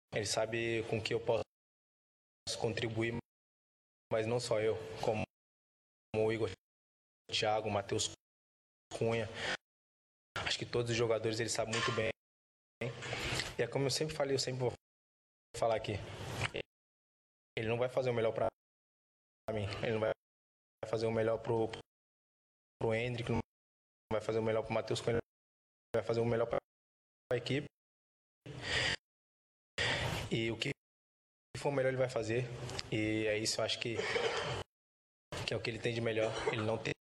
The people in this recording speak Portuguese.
Ele sabe com que eu posso contribuir, mas não só eu, como o Igor, o Thiago, o Matheus Cunha. Acho que todos os jogadores eles sabem muito bem. E é como eu sempre falei, eu sempre vou falar aqui. Ele não vai fazer o melhor para mim. Ele não vai fazer o melhor pro Hendrick, não vai fazer o melhor pro Matheus Cunha, ele vai fazer o melhor para a equipe. E o que for melhor ele vai fazer. E é isso, eu acho que é o que ele tem de melhor. Ele não tem